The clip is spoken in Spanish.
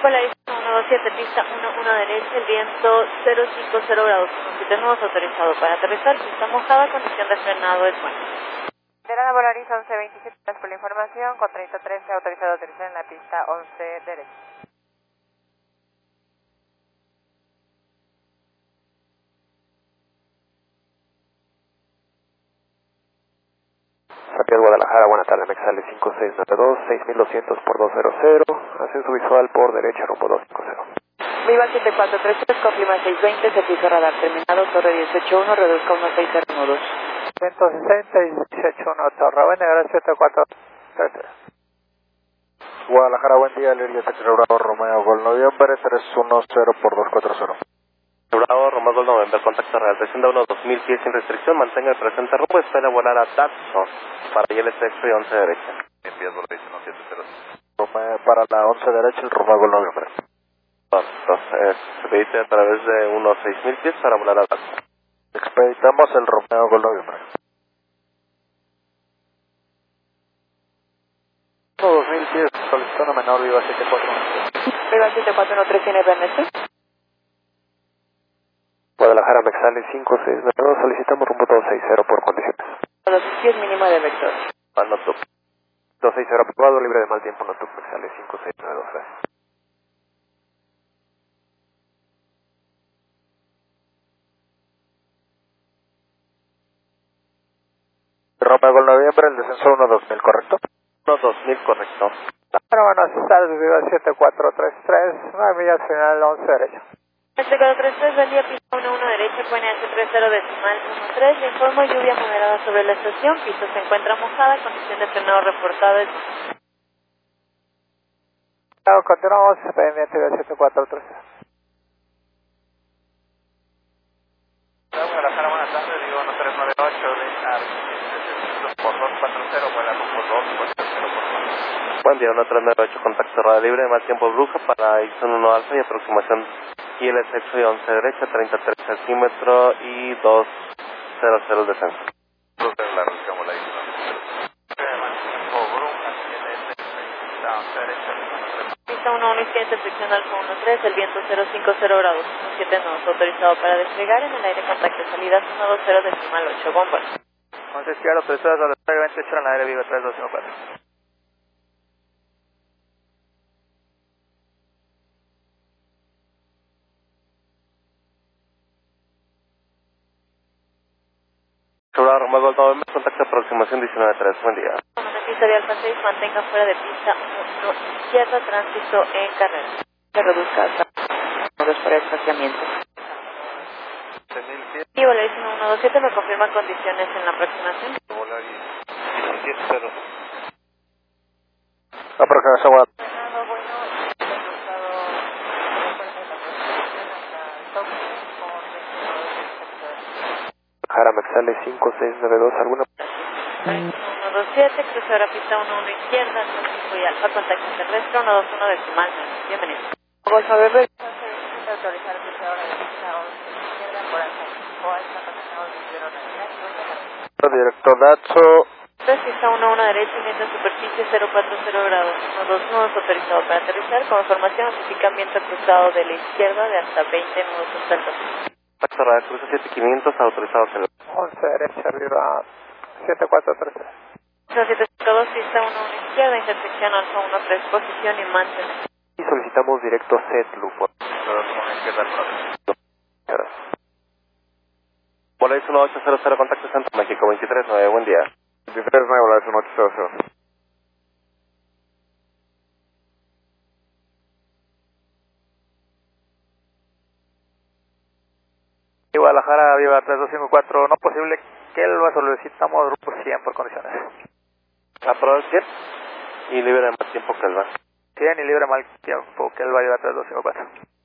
Polaris 127, pista 11 derecha, el viento 050 grados, con 7 nudos autorizado para aterrizar, pista mojada, condición de frenado es buena. Verana Polaris 1127, gracias por la información, con 3013 autorizado a aterrizar en la pista 11 derecha. Santiago Guadalajara, buenas tardes, Mexale 5692, 6200 por 200, ascenso visual por derecha, rumbo 250. Viva 7433, confirma 620, servicio radar terminado, torre 181, reduzca 160 nudos. 160 y 181, torre, buena, gracias, 7433. Guadalajara, buen día, Liria Bravo, Romeo, Gol Noviembre, 310 por 240. Bravo, Romeo, Gol Noviembre, contacto real, 301 2000 pies sin restricción, mantenga el presente rumbo, espera volar a Datso, para ILS y 11 derecha. Envías por 1700. Romeo, para la 11 derecha, el Romeo, Gol Noviembre. Expedite a través de unos 6000 pies para volar a Datso. Expeditamos el Romeo, Gol Noviembre. 2000 pies, solicitando menor, Viva 7413. Viva 7413, ¿tiene BMS? Guadalajara, Mexale 5692, solicitamos rumbo 260 por condiciones. A los 10 mínimo de vector. Al NOTUP. 260 aprobado, libre de mal tiempo, NOTUP, Mexale 5692, gracias. Romeo, Gol Noviembre, el descenso 1-2000, ¿correcto? 2000, correcto. Bueno, buenas tardes, Viva 7433, 9 millas final 11 derecha. 7433, buen día, pista 11 derecha, PNH 30 decimal 13, le informo lluvia moderada sobre la estación, pista se encuentra mojada, condición de frenado reportada es... Claro, continuamos, pendiente de 7433. Guadalajara, buenas tardes, digo 1398, por 240, vuela rumbo 240, por favor. Buen día, 1398, contacto radar libre, más tiempo bruja para Ixon 1 alfa y aproximación ILS y 11 derecha, 33 centímetros y 200 descenso. Bruja de la Rusia, la isla. Más tiempo bruja, ILS 11 derecha, Pista 11 izquierda, fricción alfa 13, el viento 050 grados, 7 nudos autorizado para despegar, en el aire contacto salida 120 decimal 8, bombas. 11 izquierda, autorizadas a despegue 28 en el aire, Viva 3214. Sobre Romeo, Gol Noviembre, contacto aproximación 19.3, buen día. Con una pista de alfa 6, mantenga fuera de pista 1 izquierda, tránsito en carrera. Se reduzca hasta nudos para estacionamiento. Y Polaris 1127, me confirma condiciones en la aproximación. Polaris 17-0. Aproximación, Guadalajara, Mexale 5692, ¿alguna? 127, cruce ahora pista 11 izquierda, tránsito y alfa, contacto terrestre 121 decimal 9. Bienvenido. Golf November, autorizar pista ahora de pista 11 izquierda, por alfa. O alfa, conectamos 09. Director Datso. Pista 11 derecha, viento en superficie 040 grados, 12 nudos autorizado para aterrizar, con información notifica viento cruzado de la izquierda de hasta 20 nudos observados. Contacto radar cruce 7500, autorizado a acelerar. 11 derecha, Viva 7433. 1752, pista 11 izquierda, intersección alfa 13, posición y manten. Y solicitamos directo Setlu por Polaris 1800, contacto Centro México, 23.9, buen día. 23 9, Polaris 1800. Guadalajara, Viva 3254, no posible que lo solicitamos grupo 100 por condiciones. Aprobado 100 y libre de más tiempo que el va. 100 y libre mal tiempo, que él va a llevar 3254.